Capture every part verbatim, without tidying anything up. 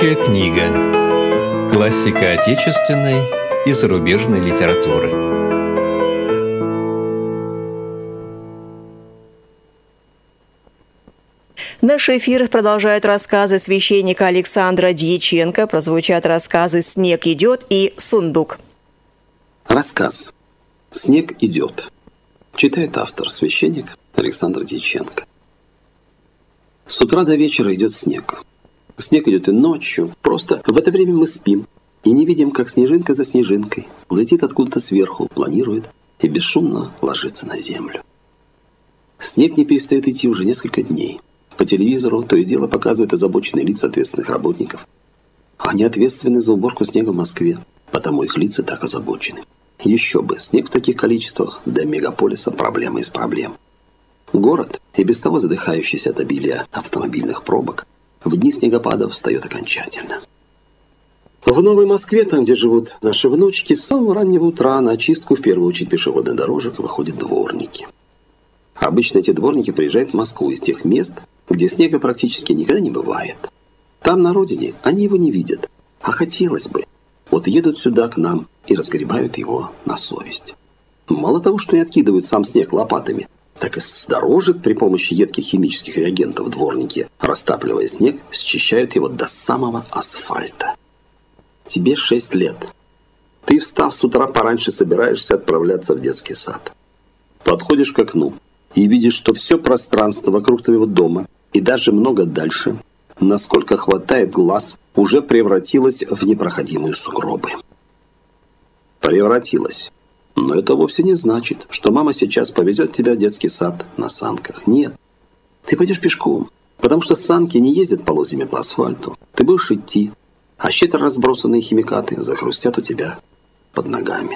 Книга. Классика отечественной и зарубежной литературы. Наш эфир продолжают рассказы священника Александра Дьяченко. Прозвучат рассказы «Снег идет» и «Сундук». Рассказ «Снег идет». Читает автор, священник Александр Дьяченко. С утра до вечера идет снег. Снег идет и ночью. Просто в это время мы спим и не видим, как снежинка за снежинкой летит откуда-то сверху, планирует и бесшумно ложится на землю. Снег не перестает идти уже несколько дней. По телевизору то и дело показывают озабоченные лица ответственных работников. Они ответственны за уборку снега в Москве, потому их лица так озабочены. Еще бы, снег в таких количествах для мегаполиса проблема из проблем. Город, и без того задыхающийся от обилия автомобильных пробок, в дни снегопадов встает окончательно. В Новой Москве, там, где живут наши внучки, с самого раннего утра на очистку, в первую очередь пешеходных дорожек, выходят дворники. Обычно эти дворники приезжают в Москву из тех мест, где снега практически никогда не бывает. Там, на родине, они его не видят. А хотелось бы. Вот едут сюда к нам и разгребают его на совесть. Мало того, что не откидывают сам снег лопатами, так и с дорожек при помощи едких химических реагентов дворники, растапливая снег, счищают его до самого асфальта. Тебе шесть лет. Ты, встав с утра пораньше, собираешься отправляться в детский сад. Подходишь к окну и видишь, что все пространство вокруг твоего дома и даже много дальше, насколько хватает глаз, уже превратилось в непроходимые сугробы. Превратилось. Но это вовсе не значит, что мама сейчас повезет тебя в детский сад на санках. Нет. Ты пойдешь пешком, потому что санки не ездят полозьями по асфальту. Ты будешь идти, а щедро разбросанные химикаты захрустят у тебя под ногами.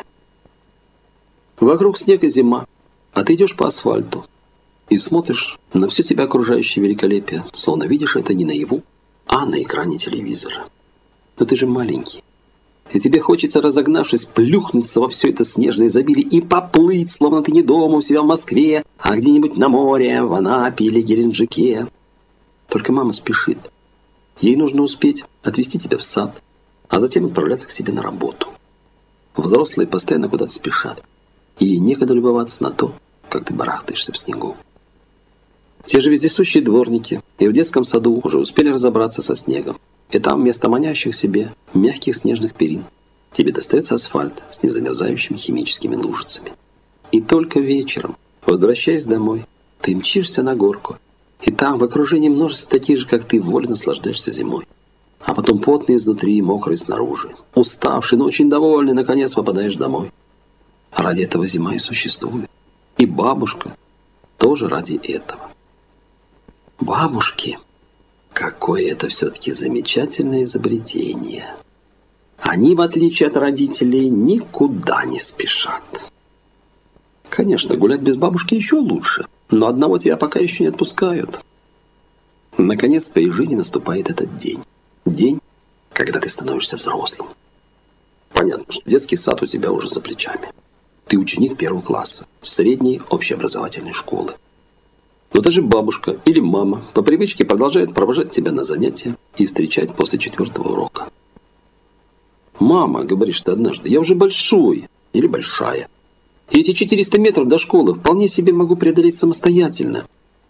Вокруг снег и зима, а ты идешь по асфальту и смотришь на все тебя окружающее великолепие, словно видишь это не наяву, а на экране телевизора. Но ты же маленький. И тебе хочется, разогнавшись, плюхнуться во все это снежное изобилие и поплыть, словно ты не дома у себя в Москве, а где-нибудь на море, в Анапе или Геленджике. Только мама спешит. Ей нужно успеть отвезти тебя в сад, а затем отправляться к себе на работу. Взрослые постоянно куда-то спешат, и ей некогда любоваться на то, как ты барахтаешься в снегу. Те же вездесущие дворники и в детском саду уже успели разобраться со снегом. И там вместо манящих себе мягких снежных перин тебе достается асфальт с незамерзающими химическими лужицами. И только вечером, возвращаясь домой, ты мчишься на горку, и там в окружении множества таких же, как ты, вольно наслаждаешься зимой. А потом потный изнутри и мокрый снаружи. Уставший, но очень довольный, наконец попадаешь домой. Ради этого зима и существует. И бабушка тоже ради этого. Бабушки... Какое это все-таки замечательное изобретение. Они, в отличие от родителей, никуда не спешат. Конечно, гулять без бабушки еще лучше, но одного тебя пока еще не отпускают. Наконец в твоей жизни наступает этот день. День, когда ты становишься взрослым. Понятно, что детский сад у тебя уже за плечами. Ты ученик первого класса, средней общеобразовательной школы. Но даже бабушка или мама по привычке продолжают провожать тебя на занятия и встречать после четвертого урока. «Мама, — говоришь ты однажды, — я уже большой или большая. И эти четыреста метров до школы вполне себе могу преодолеть самостоятельно».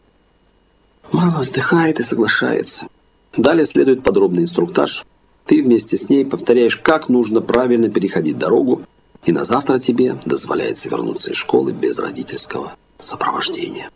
Мама вздыхает и соглашается. Далее следует подробный инструктаж. Ты вместе с ней повторяешь, как нужно правильно переходить дорогу, и на завтра тебе дозволяется вернуться из школы без родительского сопровождения.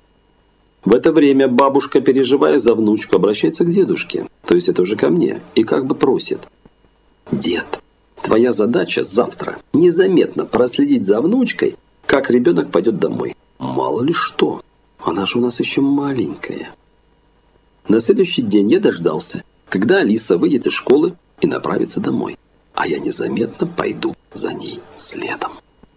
В это время бабушка, переживая за внучку, обращается к дедушке, то есть это уже ко мне, и как бы просит: «Дед, твоя задача завтра незаметно проследить за внучкой, как ребенок пойдет домой. Мало ли что, она же у нас еще маленькая». На следующий день я дождался, когда Алиса выйдет из школы и направится домой, а я незаметно пойду за ней следом.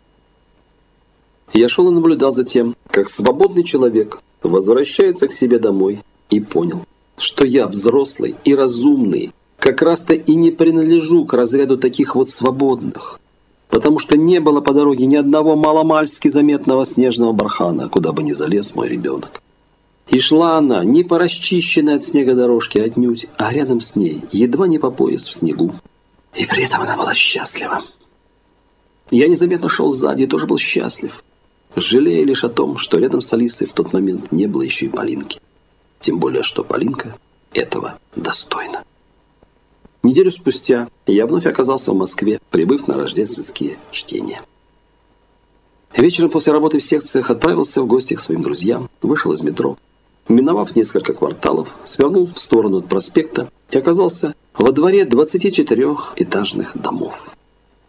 Я шел и наблюдал за тем, как свободный человек возвращается к себе домой, и понял, что я взрослый и разумный, как раз-то и не принадлежу к разряду таких вот свободных, потому что не было по дороге ни одного маломальски заметного снежного бархана, куда бы ни залез мой ребенок. И шла она не по расчищенной от снега дорожке отнюдь, а рядом с ней, едва не по пояс в снегу. И при этом она была счастлива. Я незаметно шел сзади и тоже был счастлив, жалея лишь о том, что рядом с Алисой в тот момент не было еще и Полинки. Тем более, что Полинка этого достойна. Неделю спустя я вновь оказался в Москве, прибыв на рождественские чтения. Вечером после работы в секциях отправился в гости к своим друзьям, вышел из метро. Миновав несколько кварталов, свернул в сторону от проспекта и оказался во дворе двадцати четырехэтажных домов.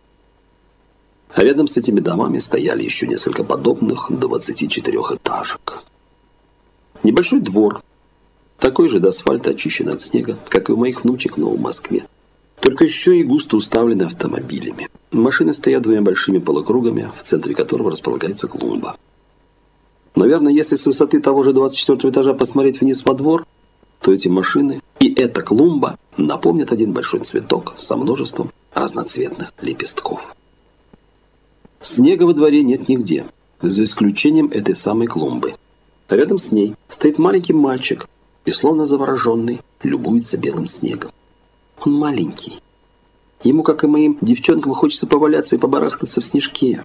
А рядом с этими домами стояли еще несколько подобных двадцати четырехэтажек. Небольшой двор, такой же до асфальта, очищенный от снега, как и у моих внучек в Новой Москве. Только еще и густо уставлены автомобилями. Машины стоят двумя большими полукругами, в центре которого располагается клумба. Наверное, если с высоты того же двадцать четвёртого этажа посмотреть вниз во двор, то эти машины и эта клумба напомнят один большой цветок со множеством разноцветных лепестков. Снега во дворе нет нигде, за исключением этой самой клумбы. Рядом с ней стоит маленький мальчик и, словно завороженный, любуется белым снегом. Он маленький. Ему, как и моим девчонкам, хочется поваляться и побарахтаться в снежке.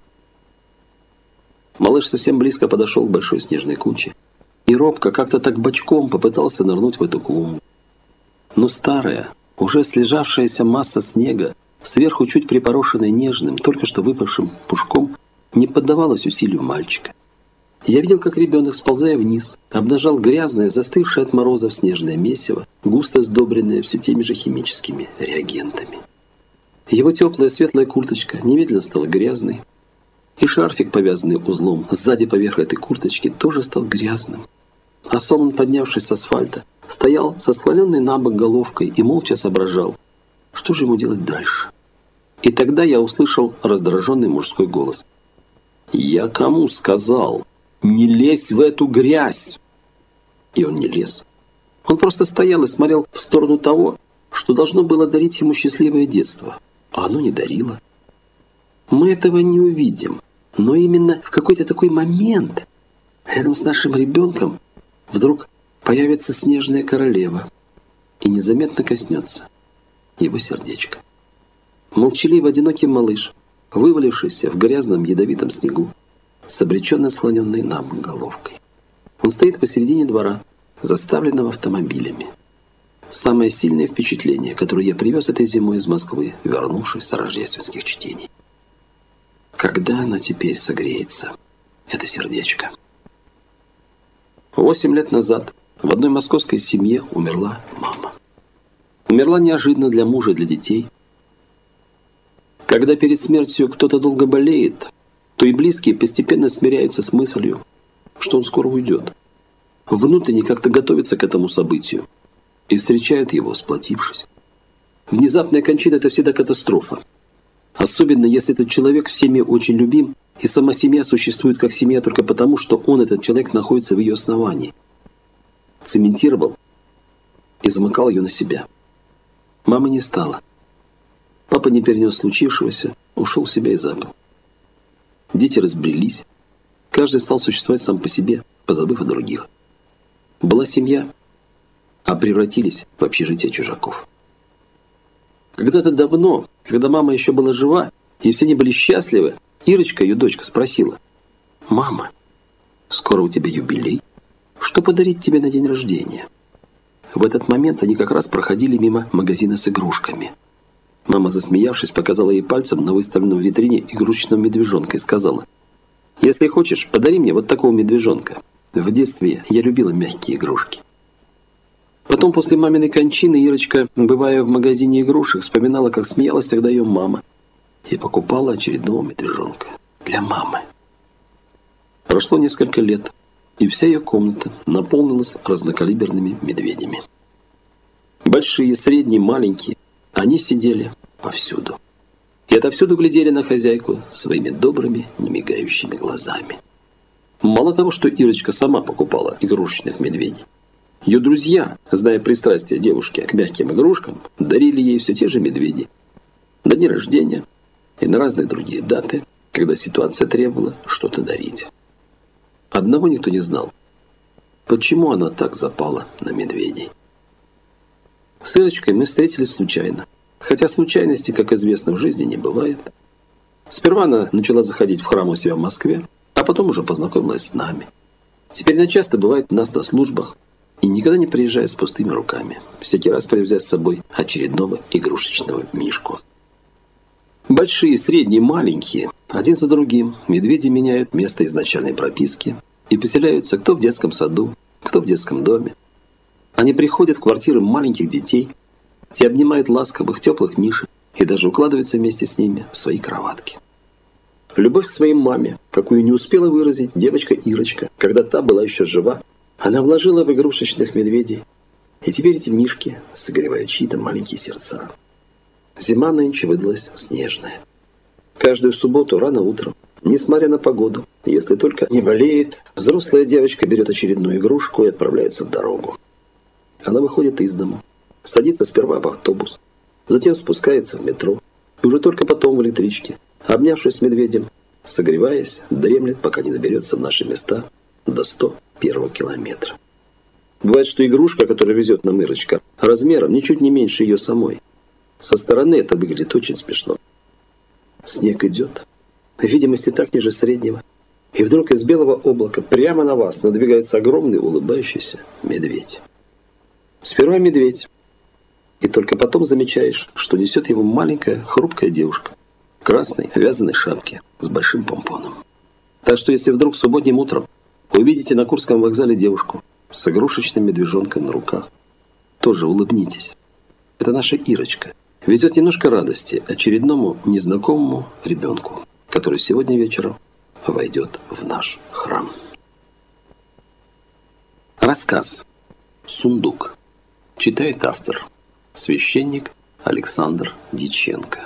Малыш совсем близко подошел к большой снежной куче и робко, как-то так бочком попытался нырнуть в эту клумбу. Но старая, уже слежавшаяся масса снега, сверху чуть припорошенная нежным, только что выпавшим пушком, не поддавалась усилию мальчика. Я видел, как ребенок, сползая вниз, обнажал грязное, застывшее от морозов снежное месиво, густо сдобренное все теми же химическими реагентами. Его теплая светлая курточка немедленно стала грязной, и шарфик, повязанный узлом сзади поверх этой курточки, тоже стал грязным. А сам он, поднявшись с асфальта, стоял со склоненной на бок головкой и молча соображал, что же ему делать дальше. И тогда я услышал раздраженный мужской голос. «Я кому сказал? Не лезь в эту грязь!» И он не лез. Он просто стоял и смотрел в сторону того, что должно было дарить ему счастливое детство, а оно не дарило. Мы этого не увидим, но именно в какой-то такой момент рядом с нашим ребенком вдруг появится снежная королева и незаметно коснется его сердечко. Молчаливый одинокий малыш, вывалившийся в грязном ядовитом снегу, с обреченно склоненной на бок головкой. Он стоит посередине двора, заставленного автомобилями. Самое сильное впечатление, которое я привез этой зимой из Москвы, вернувшись с рождественских чтений. Когда оно теперь согреется, это сердечко? Восемь лет назад в одной московской семье умерла мама. Умерла неожиданно для мужа и для детей. Когда перед смертью кто-то долго болеет, то и близкие постепенно смиряются с мыслью, что он скоро уйдет. Внутренне как-то готовятся к этому событию и встречают его, сплотившись. Внезапная кончина – это всегда катастрофа. Особенно, если этот человек в семье очень любим, и сама семья существует как семья только потому, что он, этот человек, находится в ее основании. Цементировал и замыкал ее на себя. Мамы не стало. Папа не перенес случившегося, ушел в себя и запил. Дети разбрелись. Каждый стал существовать сам по себе, позабыв о других. Была семья, а превратились в общежитие чужаков. Когда-то давно, когда мама еще была жива, и все они были счастливы, Ирочка, ее дочка, спросила: «Мама, скоро у тебя юбилей. Что подарить тебе на день рождения?» В этот момент они как раз проходили мимо магазина с игрушками. Мама, засмеявшись, показала ей пальцем на выставленном в витрине игрушечного медвежонка и сказала: «Если хочешь, подари мне вот такого медвежонка. В детстве я любила мягкие игрушки». Потом, после маминой кончины, Ирочка, бывая в магазине игрушек, вспоминала, как смеялась тогда ее мама и покупала очередного медвежонка для мамы. Прошло несколько лет, и вся ее комната наполнилась разнокалиберными медведями. Большие, средние, маленькие, они сидели повсюду. И отовсюду глядели на хозяйку своими добрыми, немигающими глазами. Мало того, что Ирочка сама покупала игрушечных медведей, ее друзья, зная пристрастие девушки к мягким игрушкам, дарили ей все те же медведи на дни рождения и на разные другие даты, когда ситуация требовала что-то дарить. Одного никто не знал. почему она так запала на медведей. С Ирочкой мы встретились случайно. Хотя случайностей, как известно, в жизни не бывает. Сперва она начала заходить в храм у себя в Москве, а потом уже познакомилась с нами. Теперь она часто бывает у нас на службах и никогда не приезжает с пустыми руками, всякий раз привезя с собой очередного игрушечного мишку. Большие, средние, маленькие, один за другим, медведи меняют место изначальной прописки и поселяются кто в детском саду, кто в детском доме. Они приходят в квартиры маленьких детей, те обнимают ласковых, теплых мишек и даже укладываются вместе с ними в свои кроватки. Любовь к своей маме, какую не успела выразить девочка Ирочка, когда та была еще жива, она вложила в игрушечных медведей. И теперь эти мишки согревают чьи-то маленькие сердца. Зима нынче выдалась снежная. Каждую субботу рано утром, несмотря на погоду, если только не болеет, взрослая девочка берет очередную игрушку и отправляется в дорогу. Она выходит из дому, садится сперва в автобус, затем спускается в метро, и уже только потом в электричке, обнявшись с медведем, согреваясь, дремлет, пока не доберется в наши места до сто первого километра. Бывает, что игрушка, которую везет нам Ирочка, размером ничуть не меньше ее самой. Со стороны это выглядит очень смешно. Снег идет, в видимости так ниже среднего, и вдруг из белого облака прямо на вас надвигается огромный улыбающийся медведь. Сперва медведь, и только потом замечаешь, что несет его маленькая хрупкая девушка в красной вязаной шапке с большим помпоном. Так что если вдруг субботним утром вы увидите на Курском вокзале девушку с игрушечным медвежонком на руках, тоже улыбнитесь. Это наша Ирочка везет немножко радости очередному незнакомому ребенку, который сегодня вечером войдет в наш храм. Рассказ «Сундук». Читает автор, священник Александр Дьяченко.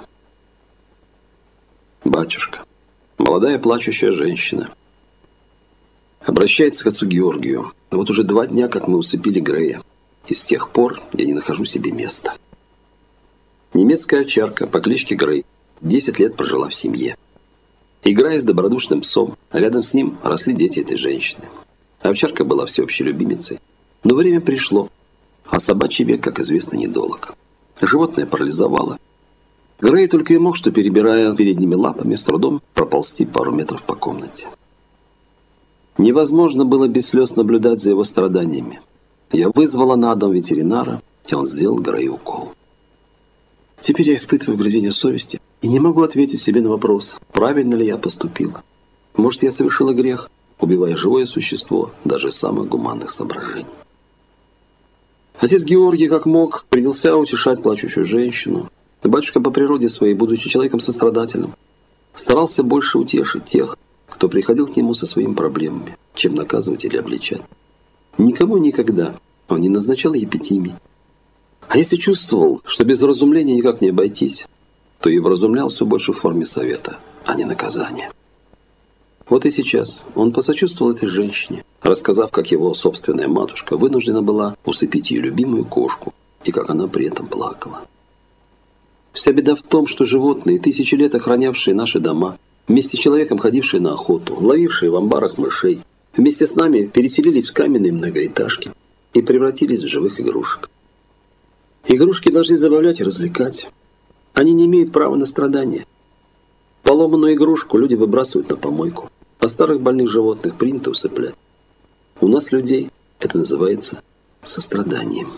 Батюшка, молодая плачущая женщина, обращается к отцу Георгию. Вот уже два дня, как мы усыпили Грея, и с тех пор я не нахожу себе места. Немецкая овчарка по кличке Грей десять лет прожила в семье. Играя с добродушным псом, рядом с ним росли дети этой женщины. Овчарка была всеобщей любимицей, но время пришло, а собачий век, как известно, недолг. Животное парализовало. Грей только и мог, что, перебирая передними лапами, с трудом проползти пару метров по комнате. Невозможно было без слез наблюдать за его страданиями. Я вызвала на дом ветеринара, и он сделал Грею укол. Теперь я испытываю угрызение совести и не могу ответить себе на вопрос, правильно ли я поступила. Может, я совершила грех, убивая живое существо даже из самых гуманных соображений. Отец Георгий, как мог, принялся утешать плачущую женщину. Батюшка по природе своей, будучи человеком сострадательным, старался больше утешить тех, кто приходил к нему со своими проблемами, чем наказывать или обличать. Никому никогда он не назначал епитимий. А если чувствовал, что без вразумления никак не обойтись, то и вразумлял все больше в форме совета, а не наказания. Вот и сейчас он посочувствовал этой женщине, рассказав, как его собственная матушка вынуждена была усыпить ее любимую кошку, и как она при этом плакала. Вся беда в том, что животные, тысячи лет охранявшие наши дома, вместе с человеком ходившие на охоту, ловившие в амбарах мышей, вместе с нами переселились в каменные многоэтажки и превратились в живых игрушек. Игрушки должны забавлять и развлекать. Они не имеют права на страдания. Поломанную игрушку люди выбрасывают на помойку, а старых больных животных принято усыплять. У нас, людей, это называется состраданием.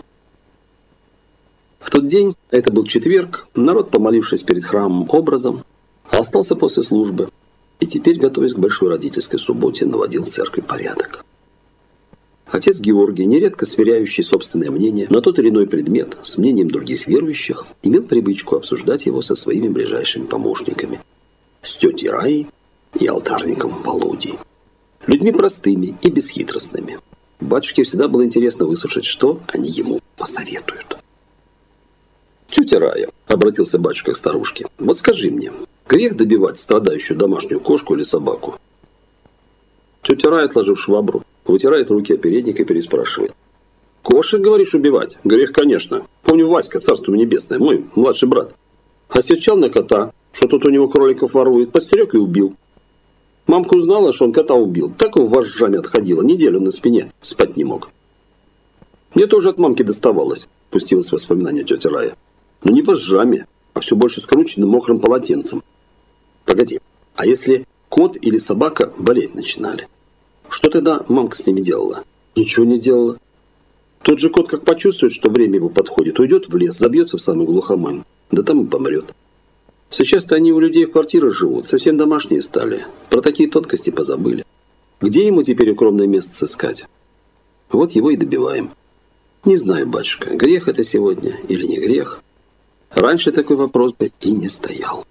В тот день, это был четверг, народ, помолившись перед храмом образом, остался после службы и теперь, готовясь к большой родительской субботе, наводил в церкви порядок. Отец Георгий, нередко сверяющий собственное мнение на тот или иной предмет с мнением других верующих, имел привычку обсуждать его со своими ближайшими помощниками, с тетей Раей и алтарником Володей. Людьми простыми и бесхитростными. Батюшке всегда было интересно выслушать, что они ему посоветуют. «Тетя Рая», — обратился батюшка к старушке, — «вот скажи мне, грех добивать страдающую домашнюю кошку или собаку?» Тетя Рая, отложив швабру, вытирает руки о передник и переспрашивает. «Кошек, говоришь, убивать? Грех, конечно. Помню, Васька, царство небесное, мой младший брат, осерчал на кота, что тот у него кроликов ворует, постерег и убил. Мамка узнала, что он кота убил. Так его вожжами отходила. Неделю на спине спать не мог. Мне тоже от мамки доставалось, пустилась в воспоминания тетя Рая. Но не вожжами, а все больше скрученным мокрым полотенцем. Погоди, а если кот или собака болеть начинали? Что тогда мамка с ними делала? Ничего не делала. Тот же кот, как почувствует, что время его подходит, уйдет в лес, забьется в самый глухомань, да там и помрет. Сейчас-то они у людей в квартирах живут, совсем домашние стали. Про такие тонкости позабыли. Где ему теперь укромное место сыскать? Вот его и добиваем. Не знаю, батюшка, грех это сегодня или не грех. Раньше такой вопрос бы и не стоял.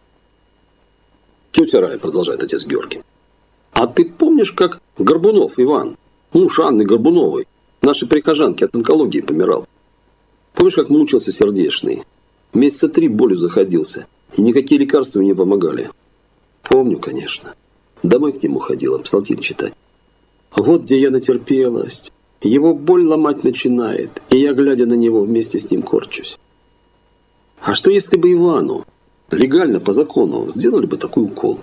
Тетя Рая, продолжает отец Георгий. А ты помнишь, как Горбунов Иван, муж Анны Горбуновой, нашей прихожанки, от онкологии помирал? Помнишь, как мучился сердечный? Месяца три болью заходился. И никакие лекарства мне не помогали. Помню, конечно. Домой к нему ходила, псалтирь читать. Вот где я натерпелась. Его боль ломать начинает, и я, глядя на него, вместе с ним корчусь. А что если бы Ивану, легально, по закону, сделали бы такой укол?